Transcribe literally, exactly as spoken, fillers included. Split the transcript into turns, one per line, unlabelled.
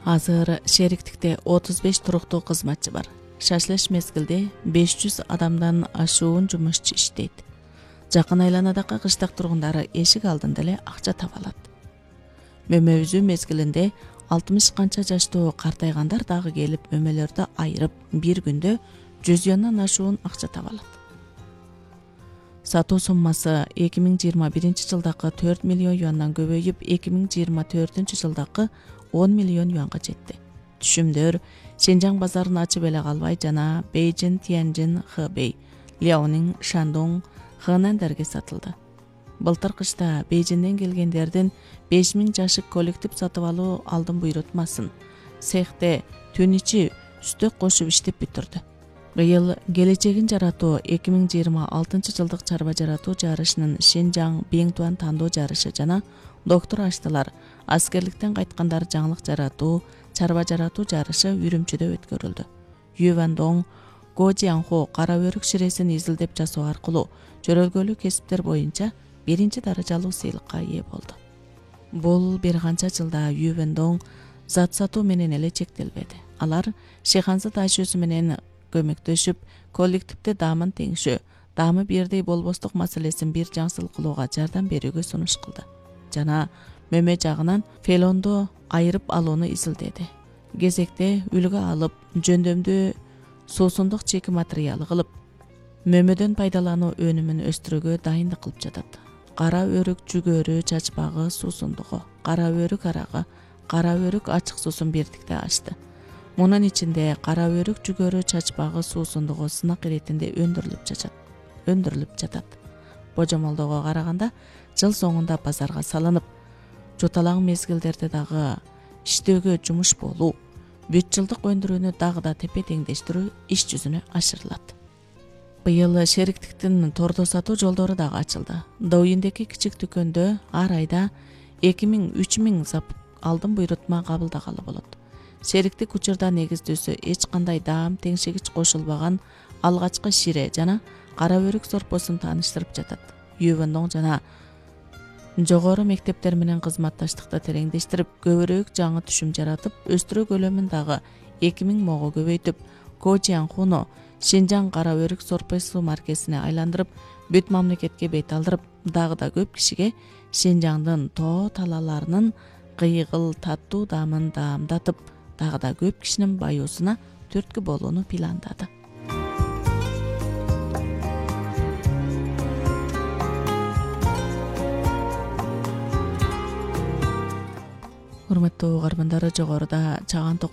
Азыр шериктикте отуз беш туруктуу кызматчы бар. Шашлаш мезгилде беш жүз адамдан ашуун жумушчу иштейт. Жакын айланадагы кыштак тургундары эшик алдында эле акча таба алат. Мөмө үзүү мезгилинде алтымыш канча жаштуу картайгандар дагы келип мөмөлөрдү айырып бир күндө жүз юандан ашуун акча таба алат. Сатуу суммасы эки миң жыйырма биринчи жылдагы төрт миллион юандан көбөйүп, эки миң жыйырма төртүнчү жылдагы он миллион юанга жетти. Түшүмдөр Шенжаң базарын ачып эле калбай жана Бейжин, Тяньжин, Хэбэй, Ляонин, Шандong, Хэнандарга сатылды. Былтыр кышта Бейжинден келгендердин беш миң жашык коллектив сатып алуу алдын буйрутмасын цехте түн ичи үстөк кошуп иштеп бүтүрдү. Быйыл келечегин жаратуу эки миң жыйырма алтынчы жылдык чарба жаратуу жарышынын Шенжаң Беңтуан тандоо жарышы жана доктор аштылар аскерликтен кайткандар жаңылык жаратуу чарба жаратуу жарышы Үрүмчүдө өткөрүлдү. Ювандong Го Жианхо кара өрүк ширесин изилдеп жасоо аркылуу жөрөлгөлүү кесиптер боюнча биринчи даражалуу сыйлыкка ээ болду. Бул бир канча жылда Ювандong зат сатуу менен эле чектелбеди. Алар Шиханзы Дайшөсү менен көмөктөшүп, коллективде даамын теңшөө, даамы бирдей болбостук маселесин бир жаңсыл кылууга жардам берүүгө сунуш кылды. Жана мөмө жагынан фелондо айырып алууну изилдеди. Кезекте үлгү алып, жөндөмдүү суусундук чеки материалы кылып, мөмөдөн пайдалануу өнүмүн өстүрүүгө дайындык кылып жатат. Кара өрүк жүгөрү чачпагы суусундугу, кара өрүк арагы, кара өрүк ачык суусун бирдикте ачты. Мунун ичинде кара өрүк жүгөрү чачпагы суусундугу сынак иретинде өндүрүлүп жатат. Өндүрүлүп жатат. Божомолдоого караганда жыл соңунда базарга салынып, жуталаң мезгилдерде дагы иштөөгө жумуш болуу, бүт жылдык өндүрүүнү дагы да тепе-теңдештирүү иш жүзүнө ашырылат. Быйыл шериктиктин тордо сатуу жолдору дагы ачылды. Доуиндеги кичик дүкөндө ар айда эки миң үч миң зап алдын буйрутма кабылдагалы болот. Шериктик учурда негиздүүсү эч кандай даам теңшегич кошулбаган алгачкы шире жана кара өрүк сорпосун тааныштырып жатат. Ювандong жана жогору мектептер менен кызматташтыкты тереңдештирип, көбүрөөк жаңы түшүм жаратып, өстүрүү көлөмүн дагы эки миң мого көбөйтүп, Го Жианхуну Шенжаң кара өрүк сорпосу маркесине айландырып, бүт мамлекетке бет алдырып, дагы да көп кишиге Шенжаңдын тоо талааларынын кыйгыл таттуу даамын даамдатып, дагы да көп кишинин баюусуна түрткү болууну пландады. Урматтуу угармандар, жогоруда Чаган